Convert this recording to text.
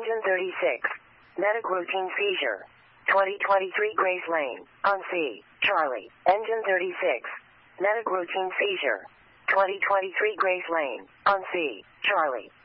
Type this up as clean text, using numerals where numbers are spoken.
Engine 36. Medic routine seizure. 2023 Grace Lane, on C. Charlie. Engine 36. Medic routine seizure. 2023 Grace Lane, on C. Charlie.